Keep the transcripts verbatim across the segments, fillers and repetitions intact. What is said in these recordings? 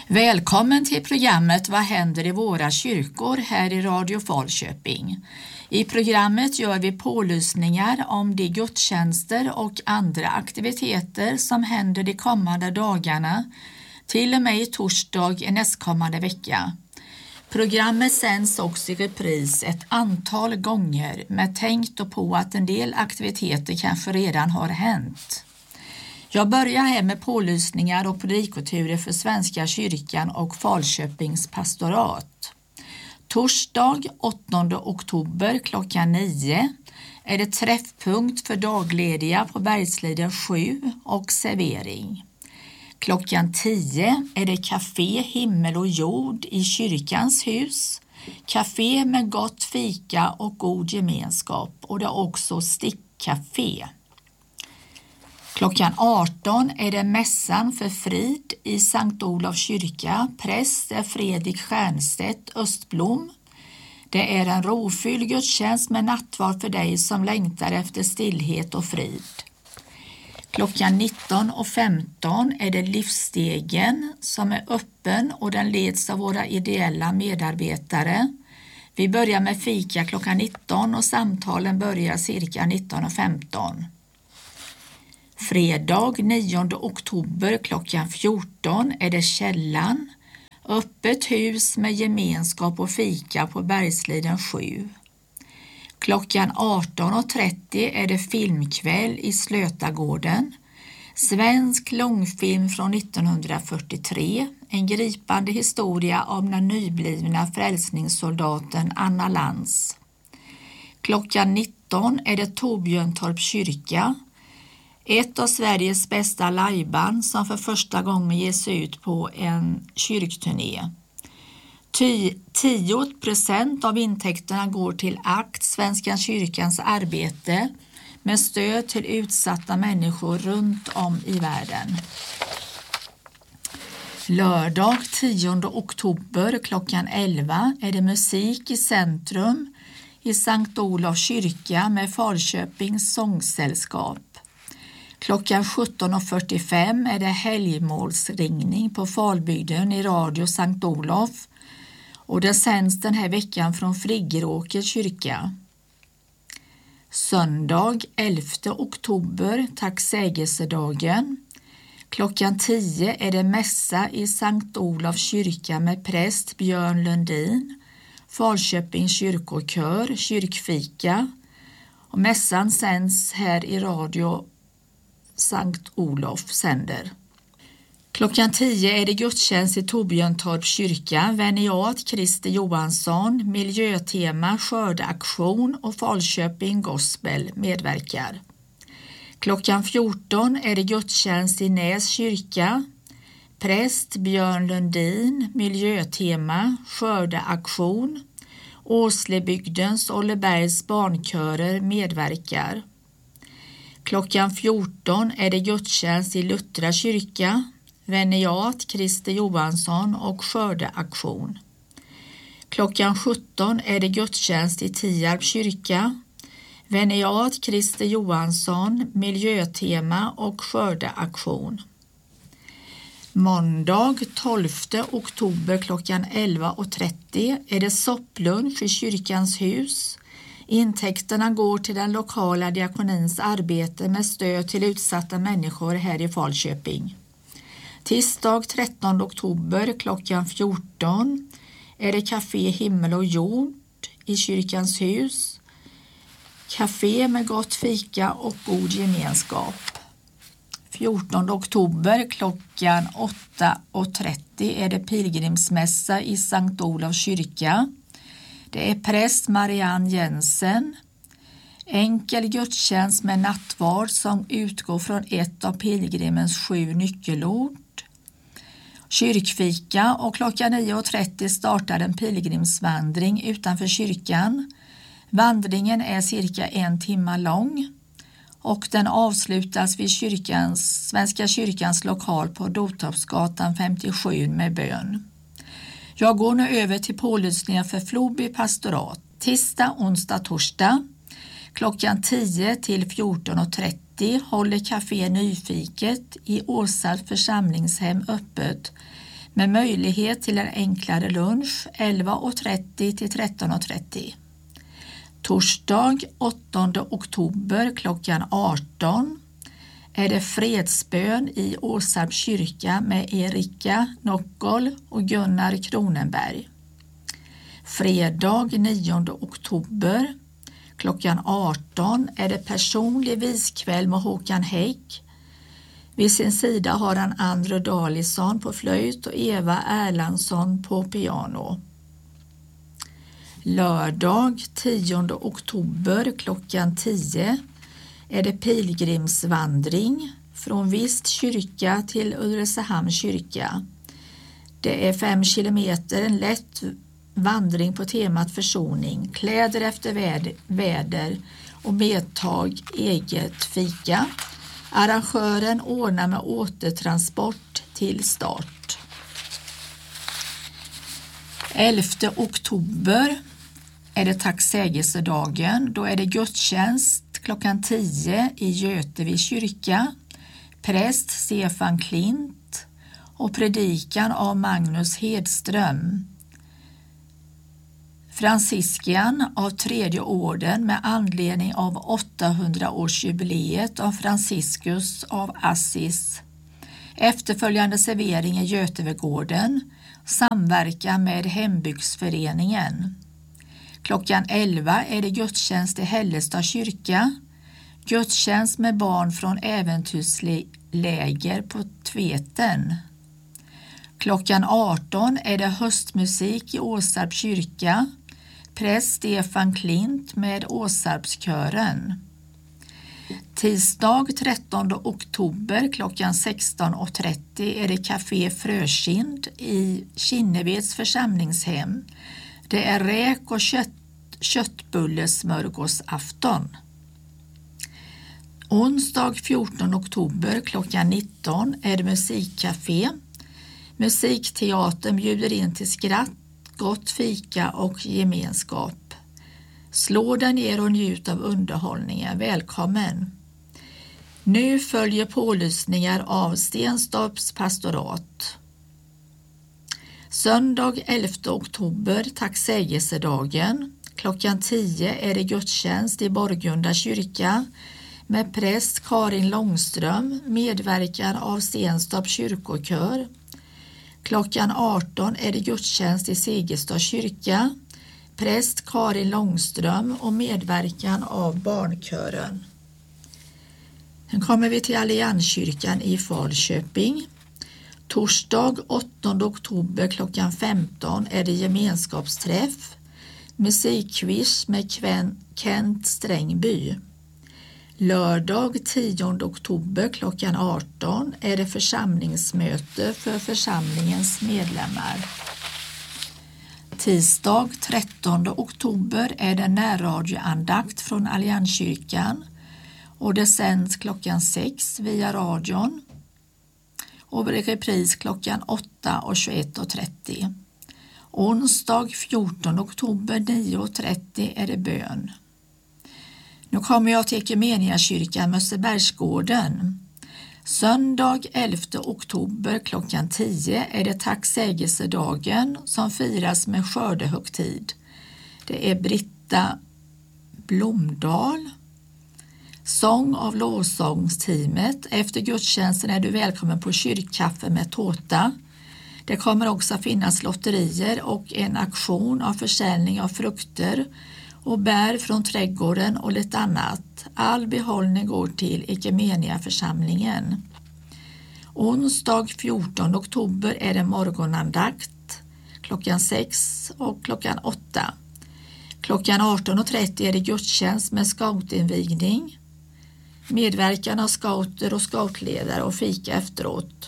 Välkommen till programmet Vad händer i våra kyrkor här i Radio Falköping. I programmet gör vi pålysningar om de gudstjänster och andra aktiviteter som händer de kommande dagarna, till och med i torsdag i nästkommande vecka. Programmet sänds också i repris ett antal gånger med tänkt på att en del aktiviteter kanske redan har hänt. Jag börjar här med pålysningar och predikoturer för Svenska kyrkan och Falköpings pastorat. Torsdag åttonde oktober klockan nio är det träffpunkt för daglediga på Bergsliden sju och servering. Klockan tio är det café Himmel och jord i kyrkans hus. Café med gott fika och god gemenskap, och det är också stickcafé. Klockan arton är det mässan för frid i Sankt Olofs kyrka. Präst är Fredrik Stjernstedt Östblom. Det är en rofylld gudstjänst med nattvard för dig som längtar efter stillhet och frid. Klockan nitton och femton är det livsstegen som är öppen och den leds av våra ideella medarbetare. Vi börjar med fika klockan nitton och samtalen börjar cirka nitton och femton. Fredag nionde oktober klockan fjorton är det källan, öppet hus med gemenskap och fika på Bergsliden sju. Klockan arton och trettio är det filmkväll i Slötagården. Svensk långfilm från nittonhundrafyrtiotre, en gripande historia om den nyblivna frälsningssoldaten Anna Lantz. Klockan nitton är det Torbjörntorp kyrka, ett av Sveriges bästa liveband som för första gången ger sig ut på en kyrkturné. tio procent av intäkterna går till A C T, Svenska kyrkans arbete, med stöd till utsatta människor runt om i världen. Lördag tionde oktober klockan elva är det musik i centrum i Sankt Olofs kyrka med Falköpings sångsällskap. Klockan sjutton och fyrtiofem är det helgmålsringning på Falbygden i Radio Sankt Olof, och det sänds den här veckan från Friggeråker kyrka. Söndag elfte oktober, tacksägelsedagen. Klockan tio är det mässa i Sankt Olofs kyrka med präst Björn Lundin, Falköpings kyrkokör, kyrkfika, och mässan sänds här i Radio Sankt Olof sänder. Klockan tio är det gudstjänst i Torbjörntorp kyrka. Veniat Christer Johansson, miljötema, skördeaktion och Falköping Gospel medverkar. Klockan fjorton är det gudstjänst i Näs kyrka. Präst Björn Lundin, miljötema, skördeaktion. Åslebygdens Ollebergs barnkörer medverkar. Klockan fjorton är det gudstjänst i Luttra kyrka, Veniat Christer Johansson och skördeaktion. Klockan sjutton är det gudstjänst i Tierp kyrka, Veniat Christer Johansson, miljötema och skördeaktion. Måndag tolfte oktober klockan elva och trettio är det sopplunch i kyrkans hus. Intäkterna går till den lokala diakonins arbete med stöd till utsatta människor här i Falköping. Tisdag trettonde oktober klockan fjorton är det café Himmel och jord i kyrkans hus. Café med gott fika och god gemenskap. fjortonde oktober klockan åtta och trettio är det pilgrimsmässa i Sankt Olofs kyrka. Det är präst Marianne Jensen. Enkel gudstjänst med nattvard som utgår från ett av pilgrimens sju nyckelord. Kyrkfika, och klockan nio och trettio startar en pilgrimsvandring utanför kyrkan. Vandringen är cirka en timme lång och den avslutas vid kyrkans, Svenska kyrkans lokal på Dotorpsgatan femtiosju med bön. Jag går nu över till pålysningar för Floby pastorat. Tisdag, onsdag, torsdag. Klockan tio till fjorton och trettio håller Café Nyfiket i Åsarp församlingshem öppet med möjlighet till en enklare lunch elva och trettio till tretton och trettio. Torsdag åttonde oktober klockan arton är det fredsbön i Åsarps kyrka med Erika Nockol och Gunnar Kronenberg. Fredag nionde oktober klockan arton är det personlig viskväll med Håkan Hägg. Vid sin sida har han Andrew Dalisson på flöjt och Eva Erlandsson på piano. Lördag tionde oktober klockan tio är det pilgrimsvandring från Vist kyrka till Ulricehamns kyrka. Det är fem kilometer, en lätt vandring på temat försoning, kläder efter väder och medtag eget fika. Arrangören ordnar med återtransport till start. elfte oktober är det tacksägelsedagen. Då är det gudstjänst klockan tio i Göteborgs kyrka. Präst Stefan Klint och predikan av Magnus Hedström. Franciskan av tredje orden med anledning av åttahundraårsjubileet av Franciscus av Assis. Efterföljande servering i Götevegården, samverkan med hembygdsföreningen. Klockan elva är det gudstjänst i Hällestad kyrka, gudstjänst med barn från äventyrsläger på Tveten. Klockan arton är det höstmusik i Åsarps kyrka, präst Stefan Klint med Åsarpskören. Tisdag trettonde oktober klockan sexton och trettio är det Café Frökind i Kinneveds församlingshem. Det är räk- och kött, köttbullesmörgåsafton. Onsdag fjortonde oktober klockan nitton är det musikcafé. Musikteatern bjuder in till skratt, gott fika och gemenskap. Slå dig ner och njut av underhållningen. Välkommen! Nu följer pålysningar av Stenstorps pastorat. Söndag elfte oktober, tacksägelsedagen. Klockan tio är det gudstjänst i Borgunda kyrka med präst Karin Långström, medverkan av Stenstorps kyrkokör. Klockan arton är det gudstjänst i Segerstad kyrka, präst Karin Långström och medverkan av barnkören. Sen kommer vi till Allianskyrkan i Falköping. Torsdag åttonde oktober klockan femton är det gemenskapsträff, musikquiz med Kent Strängby. Lördag tionde oktober klockan arton är det församlingsmöte för församlingens medlemmar. Tisdag trettonde oktober är det närradioandakt från Allianskyrkan och det sänds klockan sex via radion och repris klockan åtta och tjugoett och trettio. Onsdag fjortonde oktober nio och trettio är det bön. Nu kommer jag till Ekumeniakyrkan Mössebergsgården. Söndag elfte oktober klockan tio är det tacksägelsedagen som firas med skördehögtid. Det är Britta Blomdahl. Sång av lovsångsteamet. Efter gudstjänsten är du välkommen på kyrkkaffe med tårta. Det kommer också finnas lotterier och en auktion av försäljning av frukter och bär från trädgården och lite annat. All behållning går till Ekumeniaförsamlingen. Onsdag fjortonde oktober är det morgonandakt klockan sex och klockan åtta. Klockan arton och trettio är det gudstjänst med scoutinvigning, medverkan av scouter och scoutledare och fika efteråt.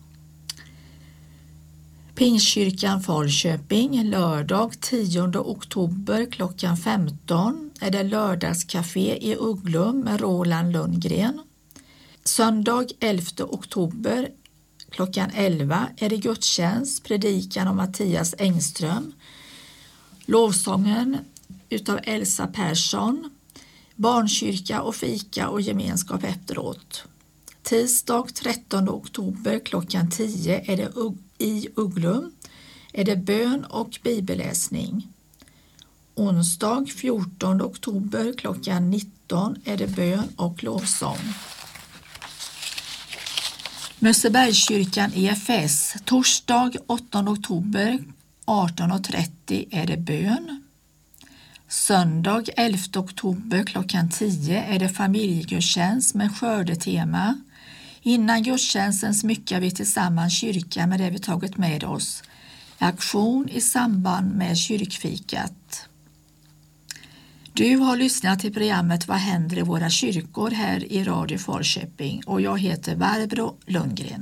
Pingstkyrkan Falköping, lördag tionde oktober klockan femton är det lördagscafé i Uglum med Roland Lundgren. Söndag elfte oktober klockan elva är det gudstjänst, predikan av Mattias Engström, lovsången utav Elsa Persson, barnkyrka och fika och gemenskap efteråt. Tisdag trettonde oktober klockan tio är det i Uglum är det bön och bibelläsning. Onsdag fjortonde oktober klockan nitton är det bön och lovsång. Mössebergskyrkan E F S, torsdag åttonde oktober arton och trettio är det bön. Söndag elfte oktober klockan tio är det familjegudstjänst med skördetema. Innan gudstjänsten smyckar vi tillsammans kyrkan med det vi tagit med oss. Aktion i samband med kyrkfikat. Du har lyssnat till programmet Vad händer i våra kyrkor här i Radio Falköping och jag heter Barbro Lundgren.